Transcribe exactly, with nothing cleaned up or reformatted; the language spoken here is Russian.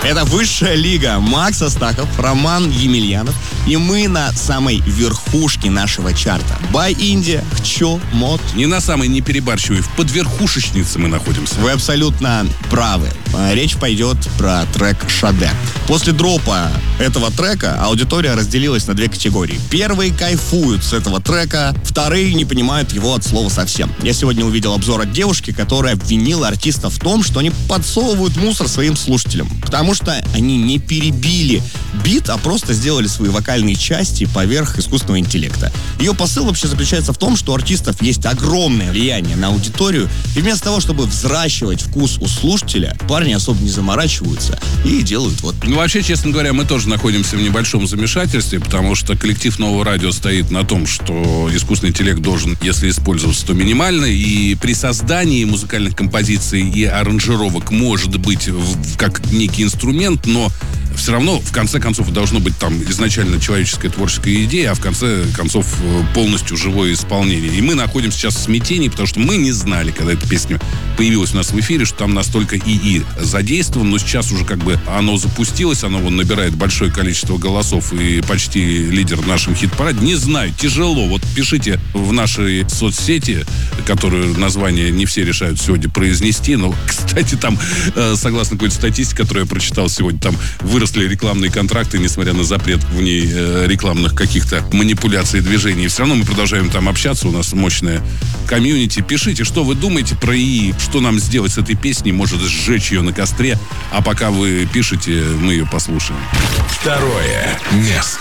Это высшая лига. Макс Астахов, Роман Емельянов. И мы на самой верхушке нашего чарта. Бай Индия, Хчо, Мод. Не на самой, не перебарщивай, в подверхушечнице мы находимся. Вы абсолютно правы. Речь пойдет про трек «Шаде». После дропа этого трека аудитория разделилась на две категории. Первые кайфуют с этого трека, вторые не понимают его от слова совсем. Я сегодня увидел обзор от девушки, которая обвинила артиста в том, что они подсовывают мусор своим слушателям. Потому что они не перебили бит, а просто сделали свои вокальные части поверх искусственного интеллекта. Ее посыл вообще заключается в том, что у артистов есть огромное влияние на аудиторию, и вместо того, чтобы взращивать вкус у слушателя, парни особо не заморачиваются и делают вот. Ну, вообще, честно говоря, мы тоже находимся в небольшом замешательстве, потому что коллектив Нового радио стоит на том, что искусственный интеллект должен, если использоваться, то минимально, и при создании музыкальных композиций и аранжировок может быть в, как некий инструмент, но все равно, в конце концов, должно быть там изначально человеческая творческая идея, а в конце концов полностью живое исполнение. И мы находимся сейчас в смятении, потому что мы не знали, когда эта песня появилась у нас в эфире, что там настолько ИИ задействован, но сейчас уже как бы оно запустилось, оно вон набирает большое количество голосов и почти лидер в нашем хит-параде. Не знаю, тяжело. Вот пишите в нашей соцсети, которую название не все решают сегодня произнести, но, кстати, там, согласно какой-то статистике, которую я прочитал сегодня, там выросли рекламные контракты, несмотря на запрет в ней э, рекламных каких-то манипуляций и движений. Все равно мы продолжаем там общаться, у нас мощная комьюнити. Пишите, что вы думаете про ИИ, что нам сделать с этой песней, может сжечь ее на костре, а пока вы пишете, мы ее послушаем. Второе место.